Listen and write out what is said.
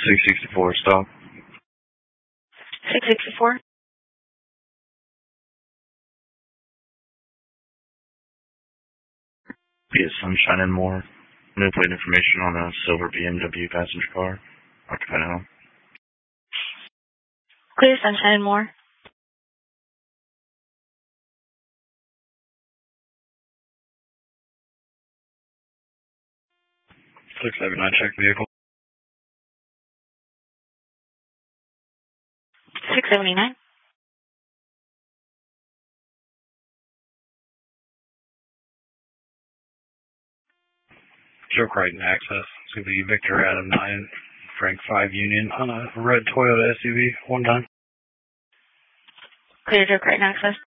664, stop. 664. Be at Sunshine and More. No plate information on a silver BMW passenger car. Occupied home. Clear Sunshine and More. 679, check vehicle. 679. Joe Crichton access. It's going to be Victor Adam 9, Frank 5 Union on a red Toyota SUV. One time. Clear Joe Crichton access.